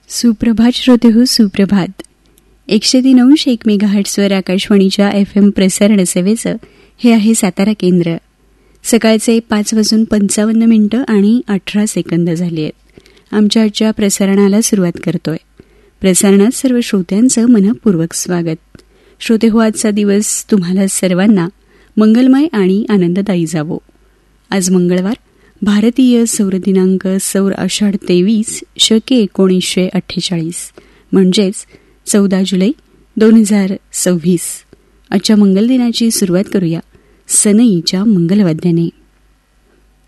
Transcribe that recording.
सुप्रभात श्रोते हो, सुप्रभात. 103.1 मेगाहर्ट्झवर आकाशवाणीच्या FM प्रसारण सेवेचं हे आहे सातारा केंद्र. सकाळचे 5:55 आणि 18 सेकंद झाली आहेत. आमच्या आजच्या प्रसारणाला सुरुवात करतोय. प्रसारणात सर्व श्रोत्यांचं मनःपूर्वक स्वागत. श्रोते हो, आजचा दिवस तुम्हाला सर्वांना मंगलमय आणि आनंददायी जावो. आज मंगळवार, भारतीय सौर दिनांक सौर आषाढ 23 शके 1948 म्हणजेच 14 जुलै 2026. आजच्या मंगलदिनाची सुरुवात करूया सनईच्या मंगलवाद्याने.